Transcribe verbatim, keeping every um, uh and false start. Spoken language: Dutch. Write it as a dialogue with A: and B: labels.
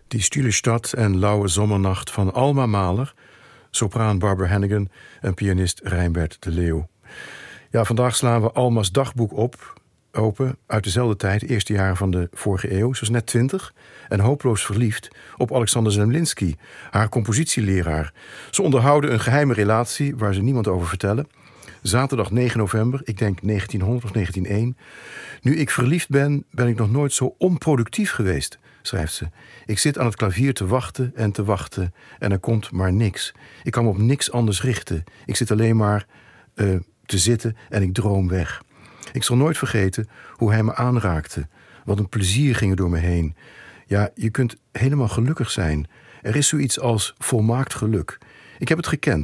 A: Die stille stad en lauwe zomernacht van Alma Mahler, sopraan Barbara Hannigan en pianist Rijnbert de Leeuw. Ja, vandaag slaan we Alma's dagboek op, open, uit dezelfde tijd, eerste jaren van de vorige eeuw. Ze was net twintig en hopeloos verliefd op Alexander Zemlinsky, haar compositieleraar. Ze onderhouden een geheime relatie waar ze niemand over vertellen. Zaterdag negen november, ik denk negentienhonderd of negentienhonderdéén. Nu ik verliefd ben, ben ik nog nooit zo onproductief geweest, schrijft ze. Ik zit aan het klavier te wachten en te wachten en er komt maar niks. Ik kan me op niks anders richten. Ik zit alleen maar uh, te zitten en ik droom weg. Ik zal nooit vergeten hoe hij me aanraakte. Wat een plezier ging er door me heen. Ja, je kunt helemaal gelukkig zijn. Er is zoiets als volmaakt geluk. Ik heb het gekend.